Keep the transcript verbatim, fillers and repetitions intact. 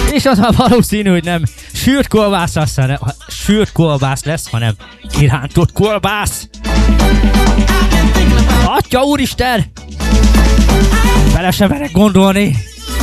És az már valószínű, hogy nem sült kolbász lesz, hanem, sült kolbász lesz, hanem irántott kolbász. Atya úristen! Bele sem merek gondolni.